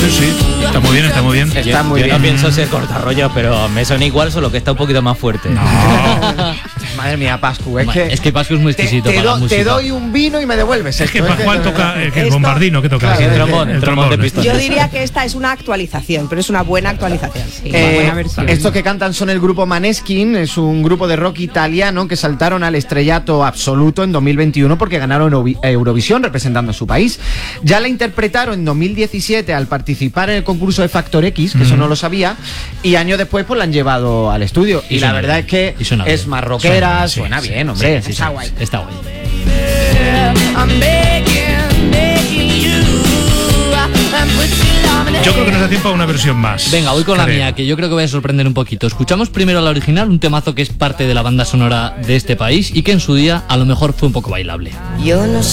sí. Está muy bien, está muy bien. Está muy bien. No pienso ser cortarrollos, pero me suena igual, solo que está un poquito más fuerte. No. Madre mía, Pascu, Es que Pascu es muy exquisito para la música. Te doy un vino y me devuelves. Es que Pascual toca el bombardino que toca. Claro, el trombón de pistones. Yo diría que esta es una actualización, pero es una buena actualización. Sí, una buena versión. Estos que cantan son el grupo Maneskin, es un grupo de rock italiano que saltaron al estrellato absoluto en 2021 porque ganaron Eurovisión representando a su país. Ya la interpretaron en 2017 al participar en el concurso de Factor X, que eso no lo sabía, y años después pues la han llevado al estudio. Y la verdad es que es más rockera, suena bien, hombre. Sí, está guay. Está guay. Yo creo que nos da tiempo a una versión más. Venga, voy con la mía, que yo creo que voy a sorprender un poquito. Escuchamos primero la original, un temazo que es parte de la banda sonora de este país y que en su día a lo mejor fue un poco bailable. Yo no